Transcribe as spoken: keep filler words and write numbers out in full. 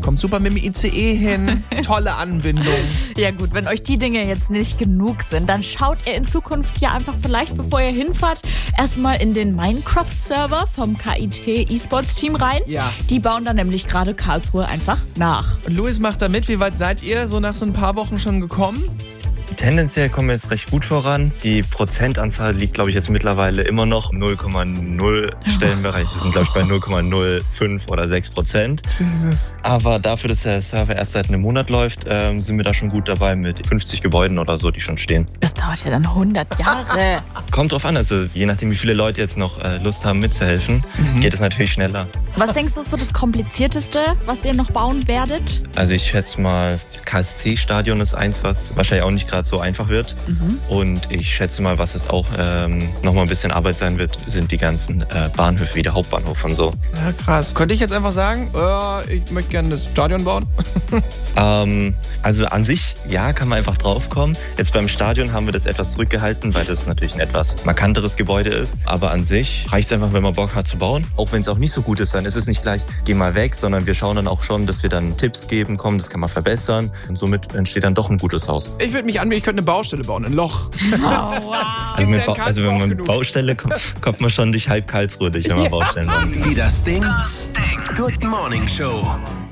Kommt super mit dem I C E hin. Tolle Anbindung. Ja gut, wenn euch die Dinge jetzt nicht genug sind, dann schaut ihr in Zukunft ja einfach vielleicht, bevor ihr hinfahrt, erstmal in den Minecraft-Server vom K I T E-Sports-Team rein. Ja. Die bauen dann nämlich gerade Karlsruhe einfach nach. Und Luis macht da mit. Wie weit seid ihr so nach so ein paar Wochen schon gekommen? Tendenziell kommen wir jetzt recht gut voran. Die Prozentanzahl liegt, glaube ich, jetzt mittlerweile immer noch im null Komma null Stellenbereich. Wir sind, glaube ich, bei null Komma null fünf oder sechs Prozent. Jesus. Aber dafür, dass der Server erst seit einem Monat läuft, ähm, sind wir da schon gut dabei mit fünfzig Gebäuden oder so, die schon stehen. Das dauert ja dann hundert Jahre. Kommt drauf an, also je nachdem, wie viele Leute jetzt noch äh, Lust haben mitzuhelfen, mhm. geht es natürlich schneller. Was denkst du, ist so das Komplizierteste, was ihr noch bauen werdet? Also ich schätze mal, K S C-Stadion ist eins, was wahrscheinlich auch nicht gerade so einfach wird. Mhm. Und ich schätze mal, was es auch ähm, nochmal ein bisschen Arbeit sein wird, sind die ganzen äh, Bahnhöfe wie der Hauptbahnhof und so. Ja, krass. Könnte ich jetzt einfach sagen, äh, ich möchte gerne das Stadion bauen? ähm, also an sich, ja, kann man einfach draufkommen. Jetzt beim Stadion haben wir das etwas zurückgehalten, weil das natürlich ein etwas markanteres Gebäude ist. Aber an sich reicht es einfach, wenn man Bock hat zu bauen. Auch wenn es auch nicht so gut ist, dann ist es nicht gleich, geh mal weg, sondern wir schauen dann auch schon, dass wir dann Tipps geben, komm, das kann man verbessern. Und somit entsteht dann doch ein gutes Haus. Ich würde mich anbieten, ich könnte eine Baustelle bauen, ein Loch. Oh, wow. Also, mit ba- also wenn man Baustelle kommt, kommt man schon durch halb Karlsruhe durch, wenn man Baustellen baut. Die Das Ding, das Ding. Good Morning Show.